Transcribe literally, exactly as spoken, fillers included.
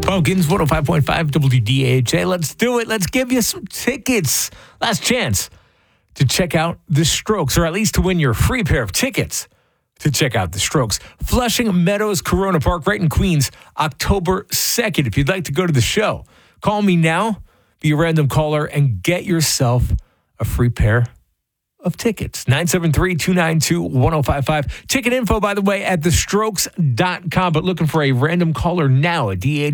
Pumpkins, one oh five point five W D H A. Let's do it. Let's give you some tickets. Last chance to check out The Strokes, or at least to win your free pair of tickets to check out The Strokes. Flushing Meadows Corona Park, right in Queens, October second. If you'd like to go to the show, call me now, be a random caller, and get yourself a free pair of tickets. nine seven three, two nine two, one oh five five. Ticket info, by the way, at the strokes dot com. But looking for a random caller now at D H.